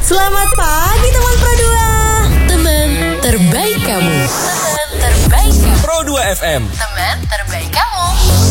Selamat pagi teman Pro 2. Teman terbaik kamu. Teman terbaik kamu. Pro 2 FM. Teman terbaik kamu.